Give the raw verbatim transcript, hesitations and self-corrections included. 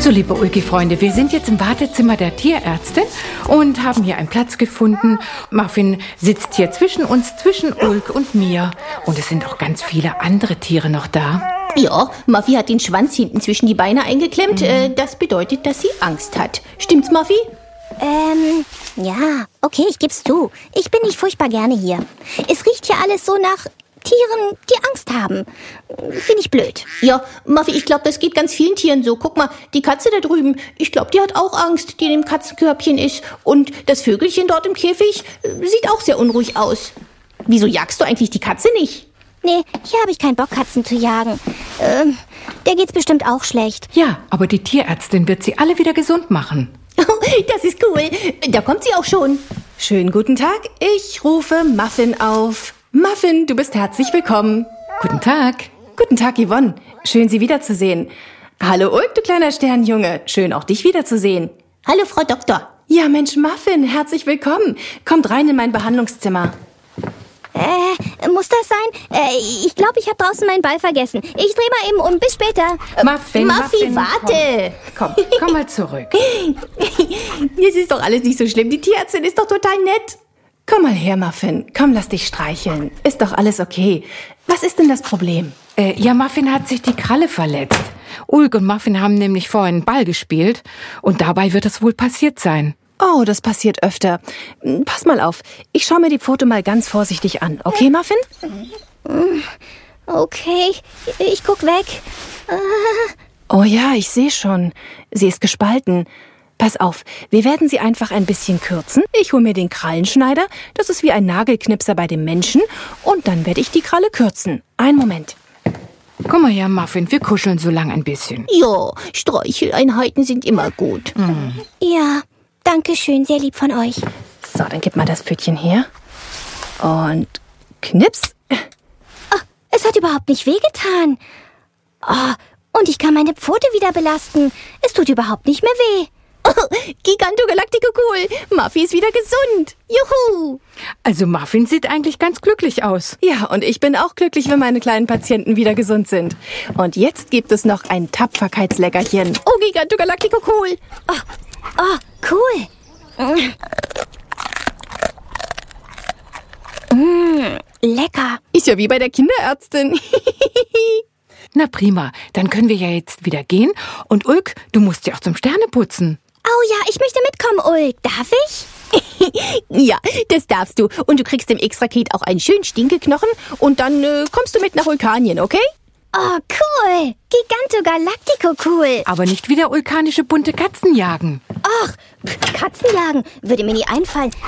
So, liebe Ulki-Freunde, wir sind jetzt im Wartezimmer der Tierärztin und haben hier einen Platz gefunden. Muffin sitzt hier zwischen uns, zwischen Ulk und mir. Und es sind auch ganz viele andere Tiere noch da. Ja, Muffy hat den Schwanz hinten zwischen die Beine eingeklemmt. Mhm. Äh, das bedeutet, dass sie Angst hat. Stimmt's, Muffy? Ähm, ja, okay, ich geb's zu. Ich bin nicht furchtbar gerne hier. Es riecht hier alles so nach Tieren, die Angst haben. Finde ich blöd. Ja, Muffy, ich glaube, das geht ganz vielen Tieren so. Guck mal, die Katze da drüben, ich glaube, die hat auch Angst, die in dem Katzenkörbchen ist. Und das Vögelchen dort im Käfig äh, sieht auch sehr unruhig aus. Wieso jagst du eigentlich die Katze nicht? Nee, hier habe ich keinen Bock, Katzen zu jagen. Ähm, der geht's bestimmt auch schlecht. Ja, aber die Tierärztin wird sie alle wieder gesund machen. Das ist cool. Da kommt sie auch schon. Schönen guten Tag. Ich rufe Muffin auf. Muffin, du bist herzlich willkommen. Guten Tag. Guten Tag, Yvonne. Schön, Sie wiederzusehen. Hallo, Ulk, du kleiner Sternjunge. Schön, auch dich wiederzusehen. Hallo, Frau Doktor. Ja, Mensch, Muffin, herzlich willkommen. Kommt rein in mein Behandlungszimmer. Äh, muss das sein? Äh, ich glaube, ich habe draußen meinen Ball vergessen. Ich drehe mal eben um. Bis später. Muffin, Muffy, Muffin, warte. Komm, komm, komm mal zurück. Das ist doch alles nicht so schlimm. Die Tierärztin ist doch total nett. Komm mal her, Muffin. Komm, lass dich streicheln. Ist doch alles okay. Was ist denn das Problem? Äh, ja, Muffin hat sich die Kralle verletzt. Ulk und Muffin haben nämlich vorhin Ball gespielt. Und dabei wird es wohl passiert sein. Oh, das passiert öfter. Pass mal auf. Ich schaue mir die Foto mal ganz vorsichtig an. Okay, Muffin? Okay, ich guck weg. Oh ja, ich sehe schon. Sie ist gespalten. Pass auf, wir werden sie einfach ein bisschen kürzen. Ich hole mir den Krallenschneider. Das ist wie ein Nagelknipser bei dem Menschen. Und dann werde ich die Kralle kürzen. Einen Moment. Komm mal her, Muffin, wir kuscheln so lang ein bisschen. Ja, Streicheleinheiten sind immer gut. Mhm. Ja, danke schön, sehr lieb von euch. So, dann gib mal das Pfötchen her. Und knips. Oh, es hat überhaupt nicht wehgetan. Oh, und ich kann meine Pfote wieder belasten. Es tut überhaupt nicht mehr weh. Gigantogalactico cool. Muffy ist wieder gesund. Juhu. Also Muffin sieht eigentlich ganz glücklich aus. Ja, und ich bin auch glücklich, wenn meine kleinen Patienten wieder gesund sind. Und jetzt gibt es noch ein Tapferkeitsleckerchen. Oh, Gigantogalactico cool. Oh, oh cool. Mm, lecker. Ist ja wie bei der Kinderärztin. Na prima, dann können wir ja jetzt wieder gehen. Und Ulk, du musst ja auch zum Sterneputzen. Oh ja, ich möchte mitkommen, Ulk. Darf ich? Ja, das darfst du. Und du kriegst im Extraket auch einen schönen Stinkeknochen. Und dann äh, kommst du mit nach Vulkanien, okay? Oh, cool. Gigantogalactico cool. Aber nicht wieder vulkanische bunte Katzen jagen. Ach, Katzenjagen würde mir nie einfallen.